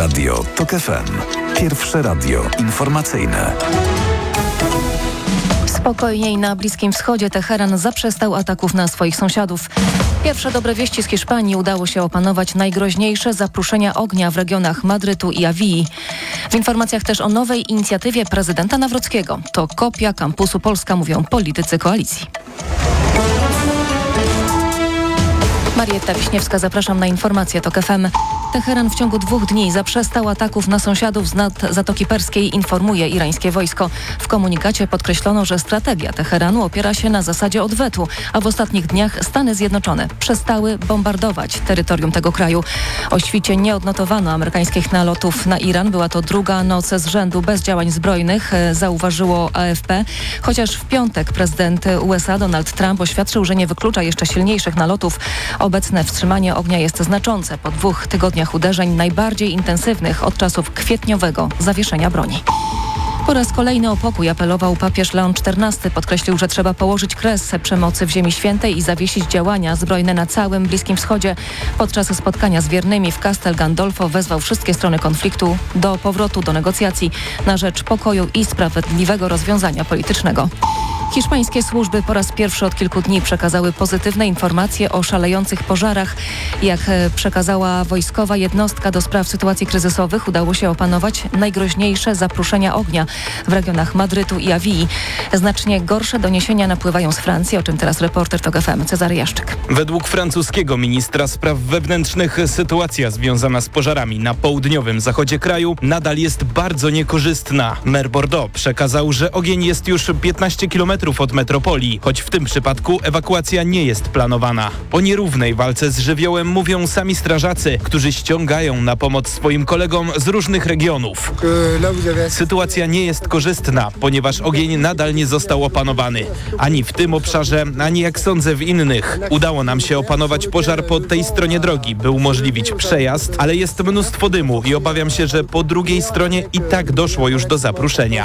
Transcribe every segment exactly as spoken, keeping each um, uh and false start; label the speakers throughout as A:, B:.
A: Radio TOK F M. Pierwsze radio informacyjne.
B: Spokojniej na Bliskim Wschodzie. Teheran zaprzestał ataków na swoich sąsiadów. Pierwsze dobre wieści z Hiszpanii. Udało się opanować najgroźniejsze zapruszenia ognia w regionach Madrytu i Awii. W informacjach też o nowej inicjatywie prezydenta Nawrockiego. To kopia kampusu Polska, mówią politycy koalicji. Marietta Wiśniewska, zapraszam na informacje TOK F M. Teheran w ciągu dwóch dni zaprzestał ataków na sąsiadów z nad Zatoki Perskiej, informuje irańskie wojsko. W komunikacie podkreślono, że strategia Teheranu opiera się na zasadzie odwetu, a w ostatnich dniach Stany Zjednoczone przestały bombardować terytorium tego kraju. O świcie nie odnotowano amerykańskich nalotów na Iran. Była to druga noc z rzędu bez działań zbrojnych, zauważyło A F P. Chociaż w piątek prezydent U S A Donald Trump oświadczył, że nie wyklucza jeszcze silniejszych nalotów. Obecne wstrzymanie ognia jest znaczące. Po dwóch tygodniach uderzeń najbardziej intensywnych od czasów kwietniowego zawieszenia broni. Po raz kolejny o pokój apelował papież Leon czternasty. Podkreślił, że trzeba położyć kres przemocy w Ziemi Świętej i zawiesić działania zbrojne na całym Bliskim Wschodzie. Podczas spotkania z wiernymi w Castel Gandolfo wezwał wszystkie strony konfliktu do powrotu do negocjacji na rzecz pokoju i sprawiedliwego rozwiązania politycznego. Hiszpańskie służby po raz pierwszy od kilku dni przekazały pozytywne informacje o szalejących pożarach. Jak przekazała wojskowa jednostka do spraw sytuacji kryzysowych, udało się opanować najgroźniejsze zapruszenia ognia w regionach Madrytu i Awii. Znacznie gorsze doniesienia napływają z Francji, o czym teraz reporter TOK F M Cezary Jaszczyk.
C: Według francuskiego ministra spraw wewnętrznych sytuacja związana z pożarami na południowym zachodzie kraju nadal jest bardzo niekorzystna. Mer Bordeaux przekazał, że ogień jest już piętnaście kilometrów od metropolii, choć w tym przypadku ewakuacja nie jest planowana. O nierównej walce z żywiołem mówią sami strażacy, którzy ściągają na pomoc swoim kolegom z różnych regionów. Sytuacja nie jest korzystna, ponieważ ogień nadal nie został opanowany. Ani w tym obszarze, ani jak sądzę w innych. Udało nam się opanować pożar po tej stronie drogi, by umożliwić przejazd, ale jest mnóstwo dymu i obawiam się, że po drugiej stronie i tak doszło już do zapruszenia.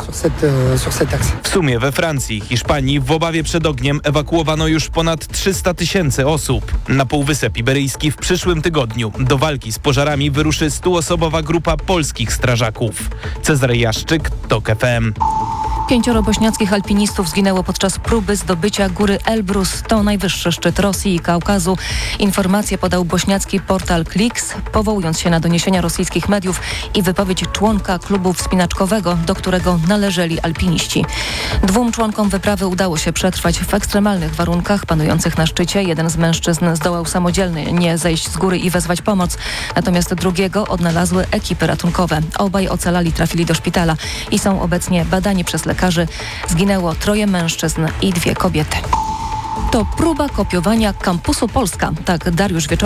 C: W sumie we Francji, Hiszpanii w obawie przed ogniem ewakuowano już ponad trzysta tysięcy osób. Na Półwysep Iberyjski w przyszłym tygodniu do walki z pożarami wyruszy stuosobowa grupa polskich strażaków. Cezary Jaszczyk, TOK F M.
B: Pięcioro bośniackich alpinistów zginęło podczas próby zdobycia góry Elbrus. To najwyższy szczyt Rosji i Kaukazu. Informację podał bośniacki portal Kliks, powołując się na doniesienia rosyjskich mediów i wypowiedź członka klubu wspinaczkowego, do którego należeli alpiniści. Dwóm członkom wyprawy udało się przetrwać w ekstremalnych warunkach panujących na szczycie. Jeden z mężczyzn zdołał samodzielnie zejść z góry i wezwać pomoc, natomiast drugiego odnalazły ekipy ratunkowe. Obaj ocalali, trafili do szpitala i są obecnie badani przez lekarzy. Zginęło troje mężczyzn i dwie kobiety. To próba kopiowania kampusu Polska. Tak Dariusz Wieczorek